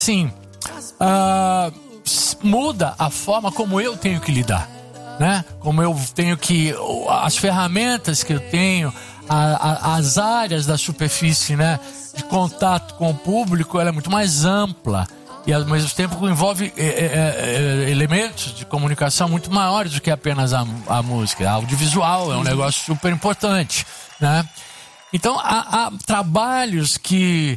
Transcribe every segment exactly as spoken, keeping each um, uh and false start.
Sim, uh, muda a forma como eu tenho que lidar, né? Como eu tenho que... As ferramentas que eu tenho, a, a, as áreas da superfície, né, de contato com o público, ela é muito mais ampla. E ao mesmo tempo envolve é, é, é, elementos de comunicação muito maiores do que apenas a, a música. A audiovisual é um negócio super importante, né? Então há, há trabalhos que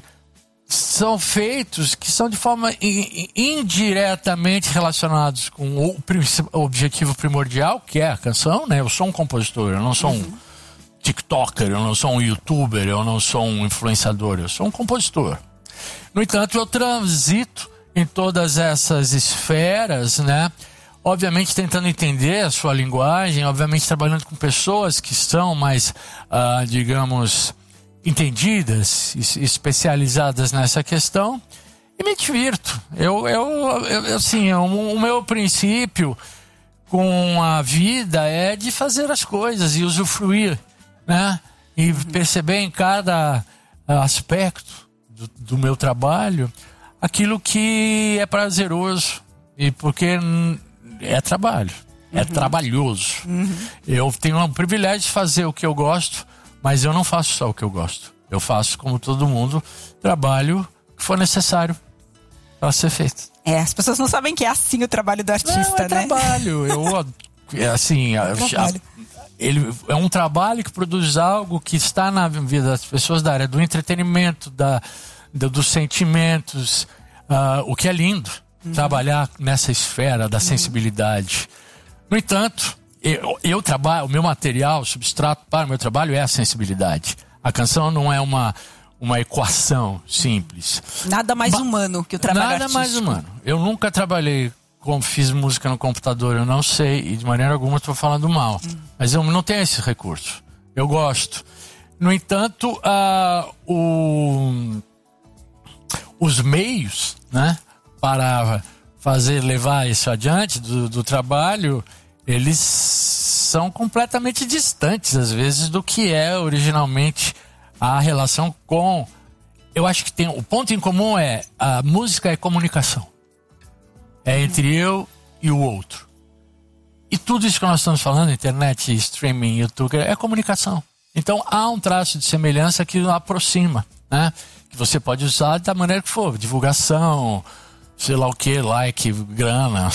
são feitos que são de forma in, indiretamente relacionados com o, o objetivo primordial, que é a canção, né? Eu sou um compositor, eu não sou um TikToker, eu não sou um YouTuber, eu não sou um influenciador, eu sou um compositor. No entanto, eu transito em todas essas esferas, né? Obviamente tentando entender a sua linguagem, obviamente trabalhando com pessoas que são mais, ah, digamos, entendidas, especializadas nessa questão, e me divirto. Eu, eu, eu assim, o, o meu princípio com a vida é de fazer as coisas e usufruir, né? E perceber em cada aspecto do, do meu trabalho aquilo que é prazeroso, e porque é trabalho, é uhum. trabalhoso. Uhum. Eu tenho o privilégio de fazer o que eu gosto, mas eu não faço só o que eu gosto. Eu faço, como todo mundo, trabalho que for necessário para ser feito. É, as pessoas não sabem que é assim o trabalho do artista, não, é né? trabalho. Eu, é assim, é trabalho. Ele é um trabalho que produz algo que está na vida das pessoas da área do entretenimento, da Do, dos sentimentos, uh, o que é lindo, uhum. trabalhar nessa esfera da sensibilidade. Uhum. No entanto, eu, eu trabalho, o meu material, o substrato para o meu trabalho é a sensibilidade. A canção não é uma, uma equação simples. Nada mais ba- humano que o trabalho Nada artístico. mais humano. Eu nunca trabalhei, como fiz música no computador, eu não sei, e de maneira alguma estou falando mal. Uhum. Mas eu não tenho esse recurso. Eu gosto. No entanto, uh, o... os meios, né, para fazer, levar isso adiante do, do trabalho, eles são completamente distantes, às vezes, do que é originalmente a relação com... Eu acho que tem... O ponto em comum é a música é comunicação. É entre eu e o outro. E tudo isso que nós estamos falando, internet, streaming, YouTube, é comunicação. Então há um traço de semelhança que aproxima, né? Que você pode usar da maneira que for, divulgação, sei lá o que, like, grana.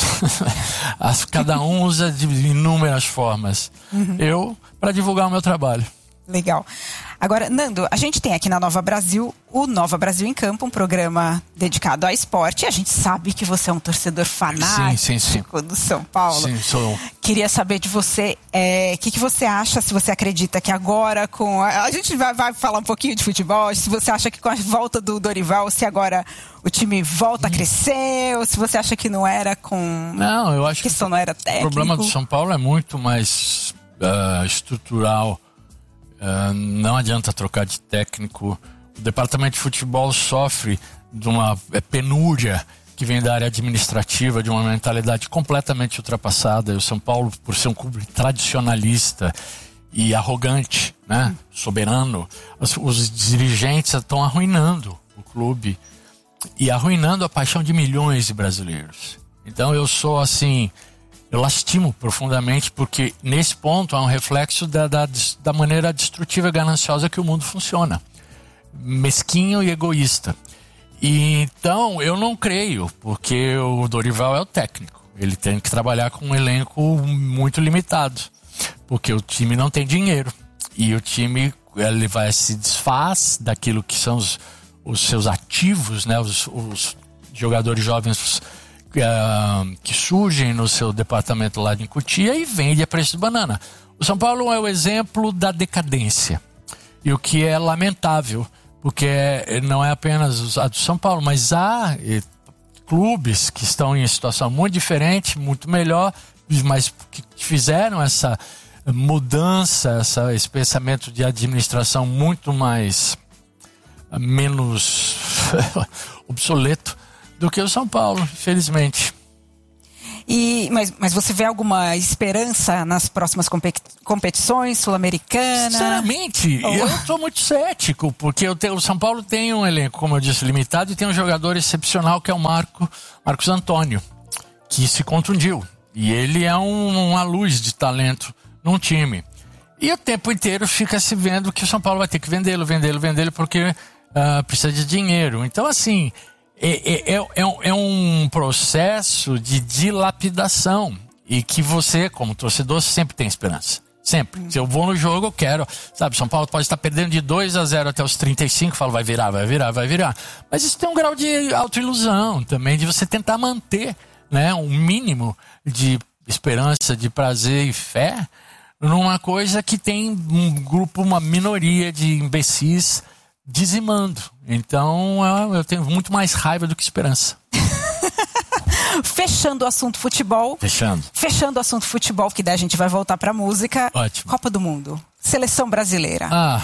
Cada um usa de inúmeras formas. Uhum. Eu, para divulgar o meu trabalho. Legal. Agora, Nando, a gente tem aqui na Nova Brasil o Nova Brasil em Campo, um programa dedicado ao esporte. A gente sabe que você é um torcedor fanático sim, sim, sim. do São Paulo. Sim, sou. Queria saber de você, o é, que, que você acha, se você acredita que agora com... A, a gente vai, vai falar um pouquinho de futebol, se você acha que com a volta do Dorival, se agora o time volta a crescer, ou se você acha que não era com... Não, eu acho que, que não era técnico. O problema do São Paulo é muito mais uh, estrutural. Uh, não adianta trocar de técnico. O departamento de futebol sofre de uma penúria que vem da área administrativa, de uma mentalidade completamente ultrapassada. E o São Paulo, por ser um clube tradicionalista e arrogante, né, soberano, os, os dirigentes estão arruinando o clube e arruinando a paixão de milhões de brasileiros. Então eu sou assim... Eu lastimo profundamente, porque nesse ponto há um reflexo da, da, da maneira destrutiva e gananciosa que o mundo funciona. Mesquinho e egoísta. E, então, eu não creio, porque o Dorival é o técnico. Ele tem que trabalhar com um elenco muito limitado, porque o time não tem dinheiro. E o time ele vai se desfaz daquilo que são os, os seus ativos, né? os, os jogadores jovens... Uh, que surgem no seu departamento lá de Cotia e vende a preço de banana. O São Paulo é o exemplo da decadência, e o que é lamentável, porque é, não é apenas a do São Paulo, mas há e, clubes que estão em situação muito diferente, muito melhor, mas que fizeram essa mudança, essa, esse pensamento de administração muito mais menos obsoleto do que o São Paulo, infelizmente. E, mas, mas você vê alguma esperança nas próximas competi- competições sul-americanas? Sinceramente, oh. eu estou muito cético, porque eu tenho, o São Paulo tem um elenco, como eu disse, limitado, e tem um jogador excepcional que é o Marco, Marcos Antônio, que se contundiu. E ele é um, uma luz de talento num time. E o tempo inteiro fica se vendo que o São Paulo vai ter que vendê-lo, vendê-lo, vendê-lo, porque uh, precisa de dinheiro. Então, assim... É, é, é, é um processo de dilapidação e que você, como torcedor, sempre tem esperança. Sempre. Hum. Se eu vou no jogo, eu quero. Sabe, São Paulo pode estar perdendo de dois a zero até os trinta e cinco, falo, vai virar, vai virar, vai virar. Mas isso tem um grau de autoilusão também, de você tentar manter, né, um mínimo de esperança, de prazer e fé numa coisa que tem um grupo, uma minoria de imbecis dizimando. Então eu tenho muito mais raiva do que esperança. Fechando o assunto futebol. Fechando. Fechando o assunto futebol, que daí a gente vai voltar pra música. Ótimo. Copa do Mundo. Seleção brasileira. Ah.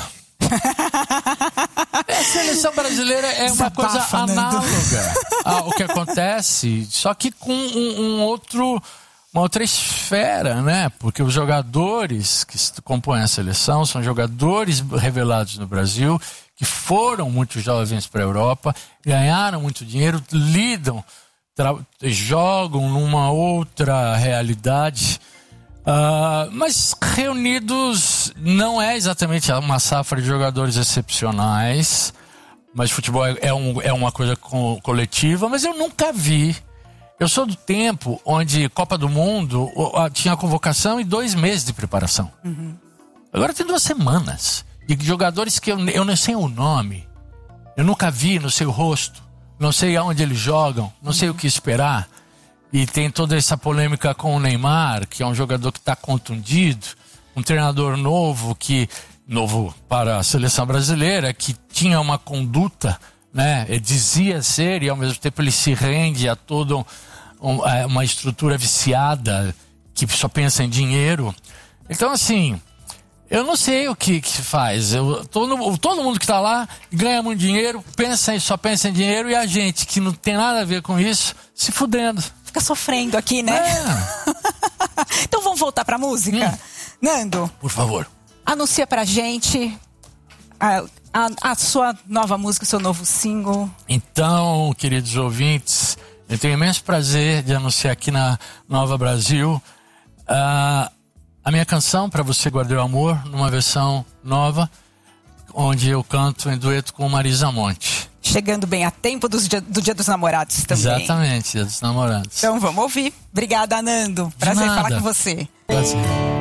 A seleção brasileira é uma coisa análoga ao que acontece, só que com um, um outro, uma outra esfera, né? Porque os jogadores que compõem a seleção são jogadores revelados no Brasil, que foram muito jovens para a Europa, ganharam muito dinheiro, lidam, tra- jogam numa outra realidade, uh, mas reunidos não é exatamente uma safra de jogadores excepcionais, mas futebol é, é, um, é uma coisa co- coletiva, mas eu nunca vi. Eu sou do tempo onde Copa do Mundo tinha convocação e dois meses de preparação. Uhum. Agora tem duas semanas. De jogadores que eu, eu não sei o nome, eu nunca vi, não sei o rosto, não sei aonde eles jogam, não sei o que esperar. E tem toda essa polêmica com o Neymar, que é um jogador que está contundido, um treinador novo, que novo para a seleção brasileira, que tinha uma conduta, né, ele dizia ser, e ao mesmo tempo ele se rende a toda um, uma estrutura viciada, que só pensa em dinheiro. Então, assim... Eu não sei o que que faz. Eu, todo, todo mundo que está lá ganha muito dinheiro, pensa em, só pensa em dinheiro, e a gente que não tem nada a ver com isso, se fudendo. Fica sofrendo aqui, né? É. Então vamos voltar pra música? Hum. Nando, por favor, anuncia pra gente a, a, a sua nova música, o seu novo single. Então, queridos ouvintes, eu tenho imenso prazer de anunciar aqui na Nova Brasil uh, a minha canção, Pra Você Guardei o Amor, numa versão nova, onde eu canto em dueto com Marisa Monte. Chegando bem a tempo dos dia, do Dia dos Namorados também. Exatamente, Dia dos Namorados. Então vamos ouvir. Obrigada, Nando. Prazer falar com você. Prazer.